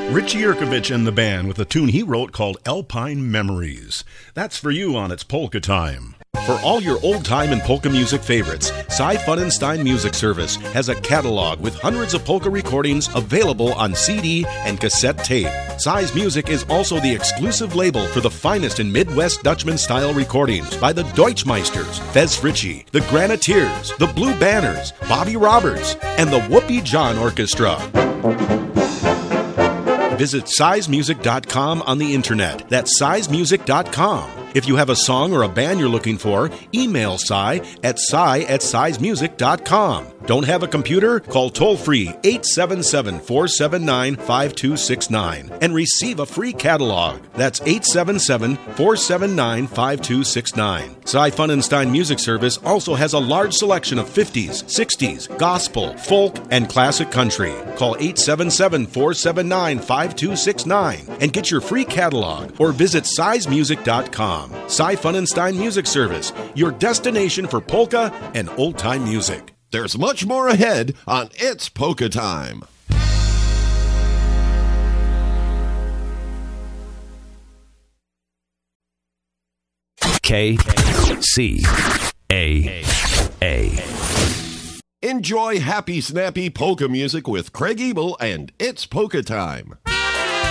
Richie Yurkovich and the band with a tune he wrote called Alpine Memories. That's for you on It's Polka Time. For all your old-time and polka music favorites, Cy Funenstein Music Service has a catalog with hundreds of polka recordings available on CD and cassette tape. Cy's Music is also the exclusive label for the finest in Midwest Dutchman-style recordings by the Deutschmeisters, Fez Ritchie, the Graniteers, the Blue Banners, Bobby Roberts, and the Whoopi John Orchestra. Visit CyzMusic.com on the internet. That's CyzMusic.com. If you have a song or a band you're looking for, email Cy at CyzMusic.com. Don't have a computer? Call toll-free 877-479-5269 and receive a free catalog. That's 877-479-5269. Cy Funenstein Music Service also has a large selection of 50s, 60s, gospel, folk, and classic country. Call 877-479-5269 and get your free catalog or visit CyzMusic.com. Cy Funenstein Music Service, your destination for polka and old-time music. There's much more ahead on It's Polka Time. KCAA. Enjoy happy, snappy polka music with Craig Ebel and It's Polka Time.